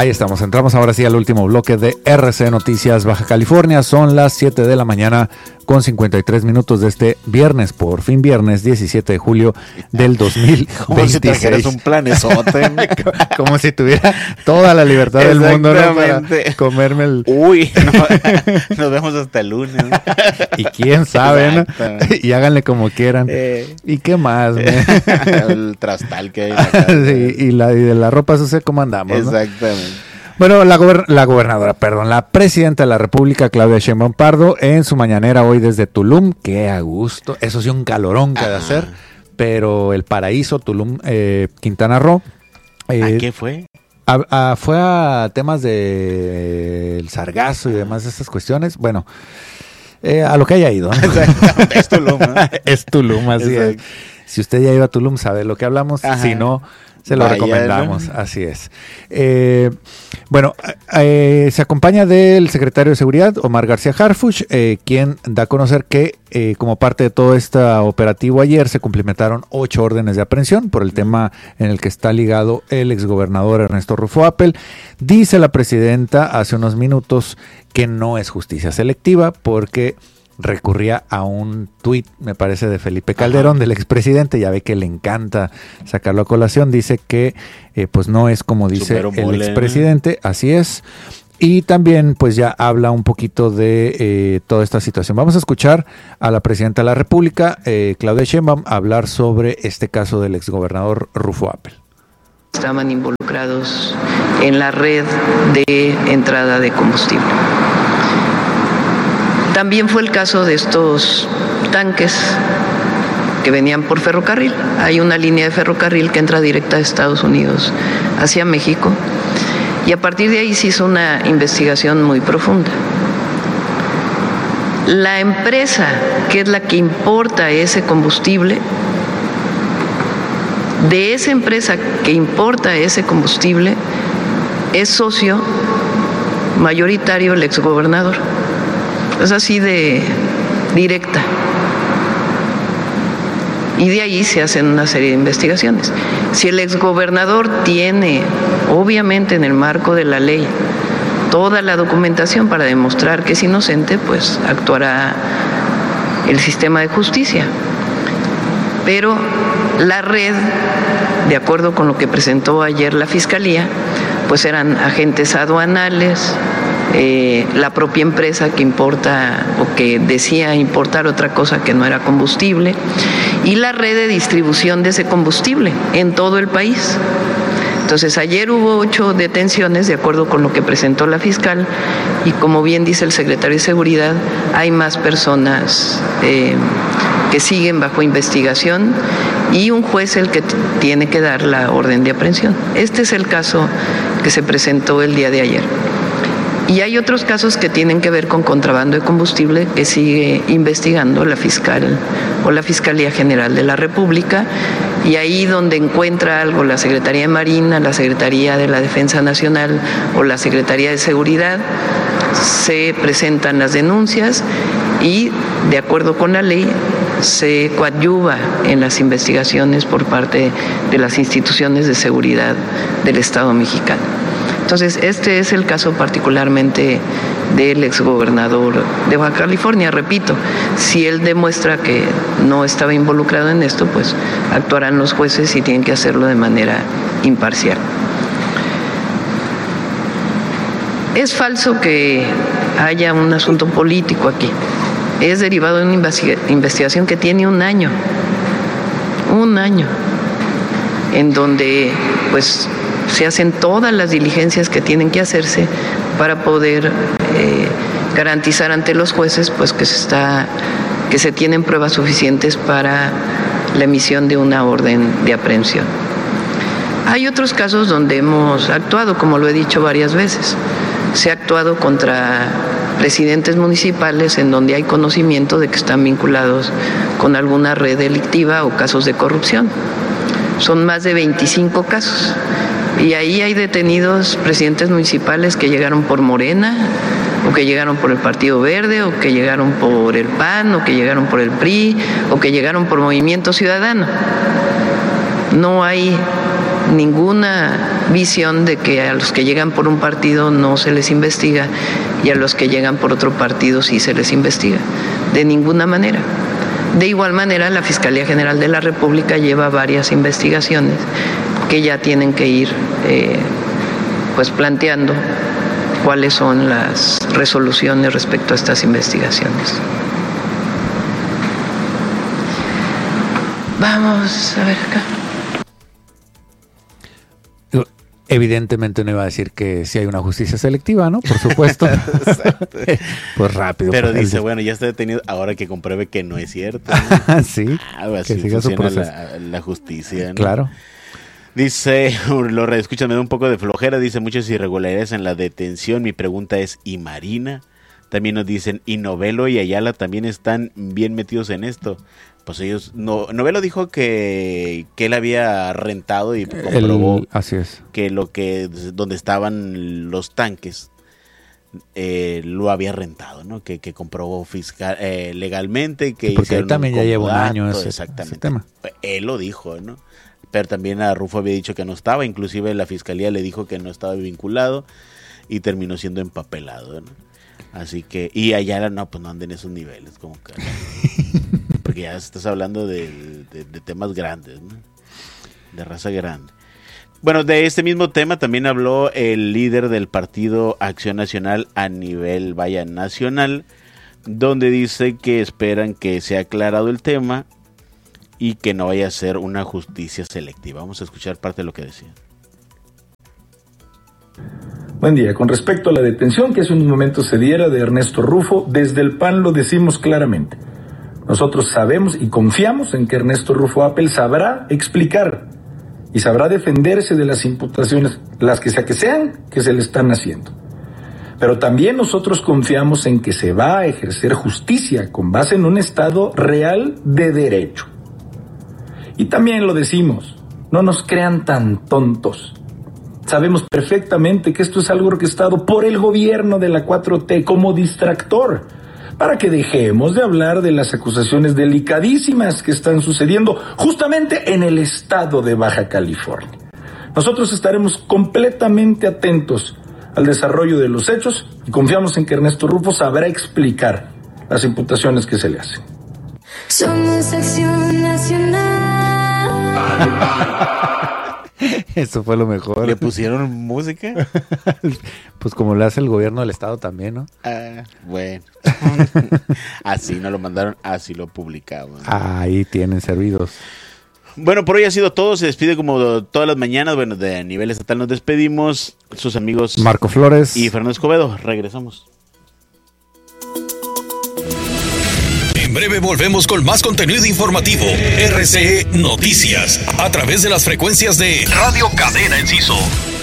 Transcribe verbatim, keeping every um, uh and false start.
Ahí estamos, entramos ahora sí al último bloque de R C Noticias Baja California. Son las siete de la mañana con cincuenta y tres minutos de este viernes, por fin viernes diecisiete de julio del dos mil veintiséis. Como si trajeras un planesote. Como si tuviera toda la libertad del mundo, ¿no? Para comerme el... Uy, no, nos vemos hasta el lunes. Y quién sabe, ¿no? Y háganle como quieran. Eh. ¿Y qué más? El trastal que hay en la casa. Sí, y, la, y de la ropa sucia, ¿cómo andamos? Exactamente. ¿No? Bueno, la, gober- la gobernadora, perdón, la presidenta de la República, Claudia Sheinbaum Pardo, en su mañanera hoy desde Tulum, qué a gusto, eso sí, un calorón que ha de hacer, pero el paraíso, Tulum, eh, Quintana Roo. Eh, ¿A qué fue? A, a, fue a temas de el sargazo y demás de esas cuestiones. Bueno, eh, a lo que haya ido, ¿no? Es Tulum, ¿no? Es Tulum, así es. Si usted ya iba a Tulum, sabe de lo que hablamos. Ajá. Si no, se lo Vaya, recomendamos. ¿No? Así es. Eh, bueno, eh, se acompaña del secretario de Seguridad, Omar García Harfuch, eh, quien da a conocer que eh, como parte de todo este operativo ayer se cumplimentaron ocho órdenes de aprehensión por el tema en el que está ligado el exgobernador Ernesto Rufo Appel. Dice la presidenta hace unos minutos que no es justicia selectiva porque recurría a un tuit, me parece, de Felipe Calderón, Ajá. del expresidente. Ya ve que le encanta sacarlo a colación. Dice que eh, pues no es como dice el expresidente, así es. Y también pues ya habla un poquito de eh, toda esta situación. Vamos a escuchar a la presidenta de la República, eh, Claudia Sheinbaum, hablar sobre este caso del exgobernador Rufo Appel. Estaban involucrados en la red de entrada de combustible. También fue el caso de estos tanques que venían por ferrocarril. Hay una línea de ferrocarril que entra directa de Estados Unidos hacia México y a partir de ahí se hizo una investigación muy profunda. La empresa que es la que importa ese combustible, de esa empresa que importa ese combustible, es socio mayoritario el exgobernador. Es así de directa. Y de ahí se hacen una serie de investigaciones. Si el exgobernador tiene, obviamente en el marco de la ley, toda la documentación para demostrar que es inocente, pues actuará el sistema de justicia. Pero la red, de acuerdo con lo que presentó ayer la Fiscalía, pues eran agentes aduanales, Eh, la propia empresa que importa o que decía importar otra cosa que no era combustible y la red de distribución de ese combustible en todo el país. Entonces ayer hubo ocho detenciones de acuerdo con lo que presentó la fiscal y como bien dice el secretario de Seguridad, hay más personas eh, que siguen bajo investigación y un juez el que t- tiene que dar la orden de aprehensión. Este es el caso que se presentó el día de ayer. Y hay otros casos que tienen que ver con contrabando de combustible que sigue investigando la fiscal o la Fiscalía General de la República y ahí donde encuentra algo la Secretaría de Marina, la Secretaría de la Defensa Nacional o la Secretaría de Seguridad, se presentan las denuncias y de acuerdo con la ley se coadyuva en las investigaciones por parte de las instituciones de seguridad del Estado mexicano. Entonces, este es el caso particularmente del exgobernador de Baja California. Repito, si él demuestra que no estaba involucrado en esto, pues actuarán los jueces y tienen que hacerlo de manera imparcial. Es falso que haya un asunto político aquí. Es derivado de una investigación que tiene un año, un año, en donde pues se hacen todas las diligencias que tienen que hacerse para poder eh, garantizar ante los jueces pues que se está, que se tienen pruebas suficientes para la emisión de una orden de aprehensión. Hay otros casos donde hemos actuado, como lo he dicho varias veces. Se ha actuado contra presidentes municipales en donde hay conocimiento de que están vinculados con alguna red delictiva o casos de corrupción. Son más de veinticinco casos. Y ahí hay detenidos presidentes municipales que llegaron por Morena, o que llegaron por el Partido Verde, o que llegaron por el P A N, o que llegaron por el P R I, o que llegaron por Movimiento Ciudadano. No hay ninguna visión de que a los que llegan por un partido no se les investiga y a los que llegan por otro partido sí se les investiga. De ninguna manera. De igual manera, la Fiscalía General de la República lleva varias investigaciones que ya tienen que ir eh, pues planteando cuáles son las resoluciones respecto a estas investigaciones. Vamos a ver acá. Evidentemente no iba a decir que si hay una justicia selectiva, ¿no? Por supuesto. Pues rápido. Pero pues, dice, el... bueno, ya está detenido ahora que compruebe que no es cierto, ¿no? Sí. Ah, así que siga su proceso. La, la justicia, ¿no? Claro. Dice, lo reescuchan, me da un poco de flojera, dice muchas irregularidades en la detención. Mi pregunta es, ¿y Marina? También nos dicen, ¿y Novelo y Ayala también están bien metidos en esto? Pues ellos, no, Novelo dijo que, que él había rentado y comprobó El, así es. que lo que, donde estaban los tanques, eh, lo había rentado, ¿no? Que, que comprobó fiscal, eh, legalmente, que sí, porque él también ya lleva un año ese, exactamente. Ese tema. Él lo dijo, ¿no? Pero también a Rufo había dicho que no estaba, inclusive la fiscalía le dijo que no estaba vinculado y terminó siendo empapelado, ¿no? Así que, y Ayala no, pues no anda en esos niveles, como que, porque ya estás hablando de, de, de temas grandes, ¿no? De raza grande. Bueno, de este mismo tema también habló el líder del Partido Acción Nacional a nivel, vaya, nacional, donde dice que esperan que sea aclarado el tema y que no vaya a ser una justicia selectiva. Vamos a escuchar parte de lo que decía. Buen día. Con respecto a la detención que hace unos momentos se diera de Ernesto Rufo, desde el P A N lo decimos claramente. Nosotros sabemos y confiamos en que Ernesto Rufo Appel sabrá explicar y sabrá defenderse de las imputaciones, las que sea que sean, que se le están haciendo. Pero también nosotros confiamos en que se va a ejercer justicia con base en un Estado real de derecho. Y también lo decimos, no nos crean tan tontos. Sabemos perfectamente que esto es algo orquestado por el gobierno de la cuatro T como distractor, para que dejemos de hablar de las acusaciones delicadísimas que están sucediendo justamente en el estado de Baja California. Nosotros estaremos completamente atentos al desarrollo de los hechos y confiamos en que Ernesto Rufo sabrá explicar las imputaciones que se le hacen. Somos Acción Nacional. Eso fue lo mejor. ¿Le pusieron música? Pues como lo hace el gobierno del estado también, ¿no? Ah, bueno. Así no lo mandaron, así lo publicamos, ¿no? Ahí tienen servidos. Bueno, por hoy ha sido todo. Se despide como todas las mañanas. Bueno, de nivel estatal nos despedimos. Sus amigos Marco Flores y Fernando Escobedo. Regresamos. En breve volvemos con más contenido informativo. R C E Noticias, a través de las frecuencias de Radio Cadena Enciso.